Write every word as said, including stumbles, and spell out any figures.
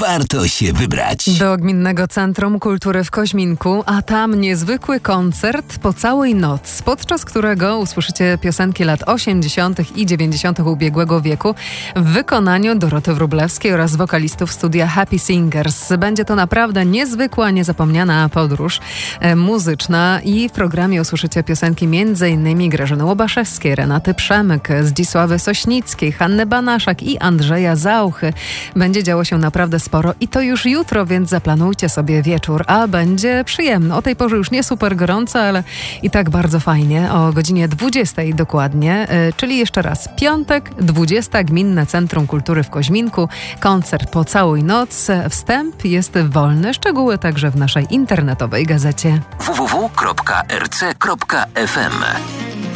warto się wybrać. Do Gminnego Centrum Kultury w Koźminku, a tam niezwykły koncert po całej noc, podczas którego usłyszycie piosenki lat osiemdziesiątych i dziewięćdziesiątych ubiegłego wieku w wykonaniu Doroty Wróblewskiej oraz wokalistów studia Happy Singers. Będzie to naprawdę niezwykła, niezapomniana podróż e, muzyczna i w programie usłyszycie piosenki m.in. Grażyny Łobaszewskiej, Renaty Przemyk, Zdzisławy Sośnickiej, Hanny Banaszak i Andrzeja Zauchy. Będzie działo się naprawdę sporo i to już jutro, więc zaplanujcie sobie wieczór, a będzie przyjemno. O tej porze już nie super gorąco, ale i tak bardzo fajnie. O godzinie dwudziestej dokładnie, yy, czyli jeszcze raz, piątek, dwudziesta, Gminne Centrum Kultury w Koźminku. Koncert po całej noc. Wstęp jest wolny. Szczegóły także w naszej internetowej gazecie. w w w kropka r c kropka f m